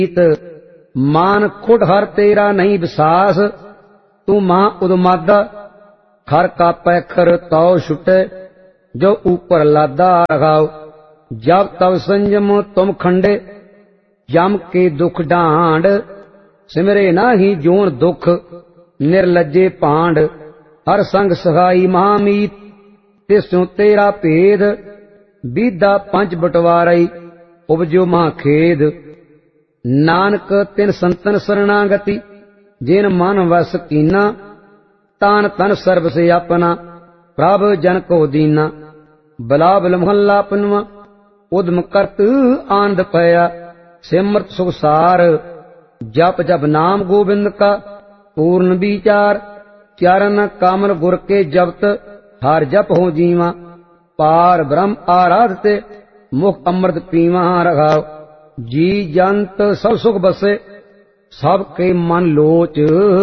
मान खुद हर तेरा नहीं विश्वास, तू मां उदमादा खर का पैखर तौ छुटे, जो ऊपर लादा रखाओ। जब तब संयम तुम खंडे, जम के दुख डांड, सिमरे नाही जोन दुख निर्लजे पांड। हर संग सहाई महामीत, तिस्यों तेरा भेद, बीदा पंच बटवारई उपजो महाखेद। नानक तिन संतन शरणागति, जिन मन वस कीना, तान तन सर्ब से अपना, प्रभ जन को दीना। बिलावल महला पंजवां। उद्म करत आनंद पया, सिमरत सुखसार, जप जप नाम गोविंद का पूर्ण विचार। चरण कामल गुर के जपत, हर जप हो जीवा। पार ब्रह्म आराधते, मुख अमृत पीवा रखाओ। जी जंत सब सुख बसे, सब के मन लोच।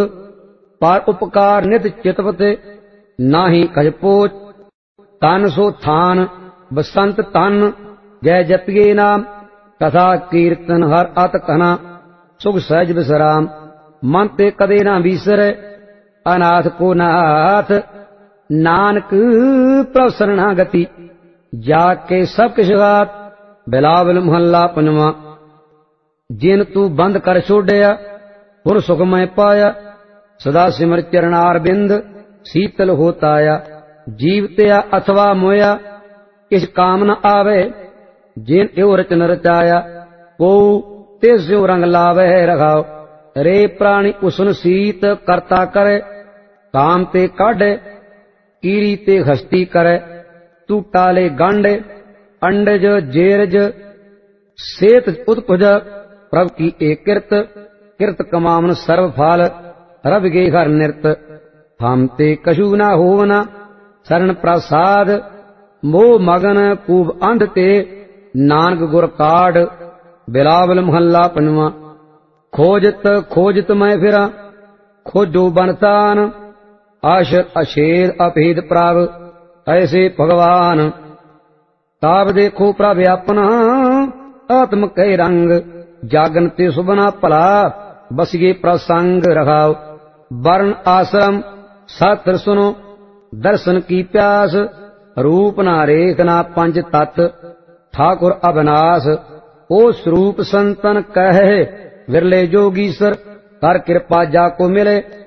पर उपकार नित चितवते, नाही कज पोच। तन सो थान बसंत तन, जय जपिए नाम। कथा कीर्तन हर अत कना, सुख सहज विश्राम। मन ते कदे ना बीसरे, अनाथ को नाथ। नानक प्रभ शरणागति, जाके सब किश घात। बिलावल महला पंजवां। जिन तू बंद कर छोड़या, पुर सुख मैं पाया। सदा सिमर चरणार बिंद, शीतल होताया। जीवतया अथवा मोया, किस काम न आवे। जिन एव रचन रचाया, को तेस्यो रंग लावे रखाओ। रे प्राणी उसन शीत करता करे, काम ते काढ़े, कीरी ते हस्ती करे। तू टाले गांडे, अंडज जेरज, सेत उत्पज। प्रभु की एक किरत, किरत कमावन सर्व फाल। रब गे हर निरत, हम ते कछु ना होवना। शरण प्रसाद, मोह मगन कूब अंध ते, नानक गुर काढ़। बिलावल महला पंजवां। खोजत खोजत मैं फिरा, खोजो बनतान। आशर अछेद अभेद प्रभ, ऐसे भगवान। ताब देखो प्रभ अपना, आत्म के रंग। जागन ते सुबना भला, बसिए प्रसंग रखाओ। वर्ण आश्रम शास्त्र सुनो, दर्शन की प्यास। रूप ना रेख ना पंच तत्, ठाकुर अविनाश। ओ स्वरूप संतन कहे, विरले जोगीसर। कर कृपा जाको मिले,